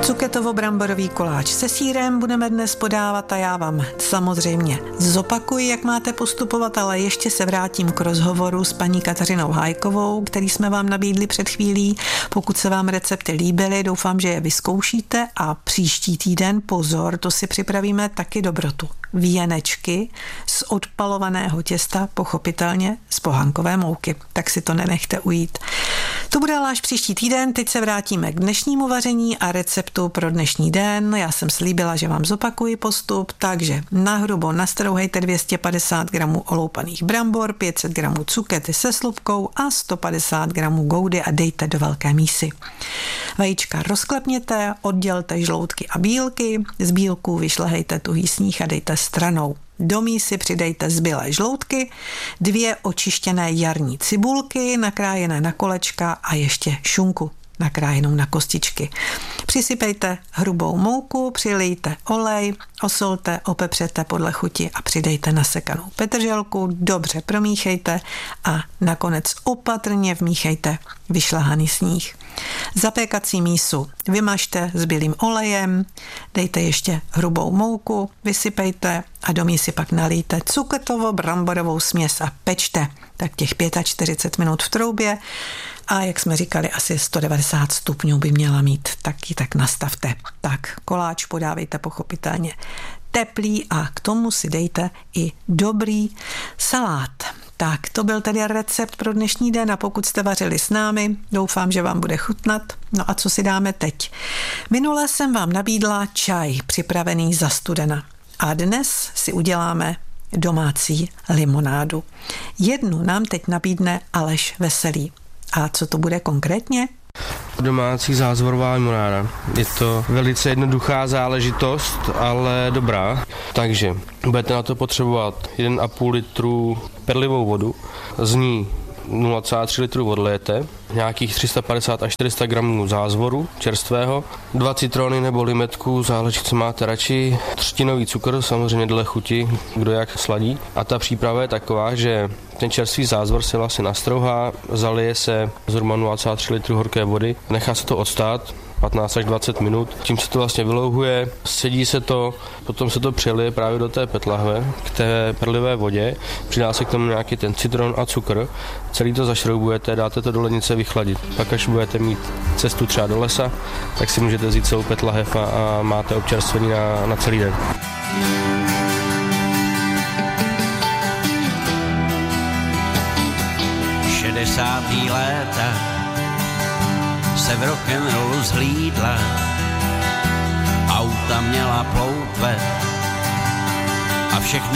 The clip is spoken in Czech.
Cuketovo-bramborový koláč se sýrem budeme dnes podávat a já vám samozřejmě zopakuji, jak máte postupovat, ale ještě se vrátím k rozhovoru s paní Kateřinou Hájkovou, který jsme vám nabídli před chvílí. Pokud se vám recepty líbily, doufám, že je vyzkoušíte a příští týden, pozor, to si připravíme taky dobrotu. Věnečky z odpalovaného těsta, pochopitelně z pohankové mouky, tak si to nenechte ujít. To bude ale až příští týden, teď se vrátíme k dnešnímu vaření a receptu pro dnešní den. Já jsem slíbila, že vám zopakuji postup, takže nahrubo nastrouhejte 250 gramů oloupaných brambor, 500 gramů cukety se slupkou a 150 gramů goudy a dejte do velké mísy. Vajíčka rozklepněte, oddělte žloutky a bílky, z bílků vyšlehejte tuhý sníh a dejte stranou. Do mísy přidejte zbylé žloutky, 2 očištěné jarní cibulky, nakrájené na kolečka a ještě šunku nakrájenou na kostičky. Přisypejte hrubou mouku, přilijte olej, osolte, opepřete podle chuti a přidejte nasekanou petrželku, dobře promíchejte a nakonec opatrně vmíchejte vyšlehaný sníh. Zapékací mísu vymažte zbylým olejem, dejte ještě hrubou mouku, vysypejte a do mísy pak nalijte cuketovo-bramborovou směs a pečte tak těch 45 minut v troubě a jak jsme říkali, asi 190 stupňů by měla mít, tak ji tak nastavte. Tak, koláč podávejte pochopitelně teplý a k tomu si dejte i dobrý salát. Tak, to byl tedy recept pro dnešní den a pokud jste vařili s námi, doufám, že vám bude chutnat. No a co si dáme teď? Minule jsem vám nabídla čaj připravený za studena a dnes si uděláme domácí limonádu. Jednu nám teď nabídne Aleš Veselý. A co to bude konkrétně? Domácí zázvorová limonáda. Je to velice jednoduchá záležitost, ale dobrá. Takže budete na to potřebovat 1,5 litru perlivou vodu, z ní 0,3 litru odlijete, nějakých 350 až 400 gramů zázvoru čerstvého, 2 citrony nebo limetku, záleží, co máte radši, třtinový cukr, samozřejmě dle chuti, kdo jak sladí. A ta příprava je taková, že ten čerstvý zázvor se vlastně nastrouhá, zalije se zhruba 0,3 litru horké vody, nechá se to odstát 15 až 20 minut. Tím se to vlastně vylouhuje, sedí se to, potom se to přelije právě do té petlahve, k té perlivé vodě, přidá se k tomu nějaký ten citron a cukr, celý to zašroubujete, dáte to do lednice vychladit. Pak až budete mít cestu třeba do lesa, tak si můžete vzít celou petlahev a máte občerstvení na celý den. Léta se v rock'n'rollu zhlídla, auta měla ploutve a všechny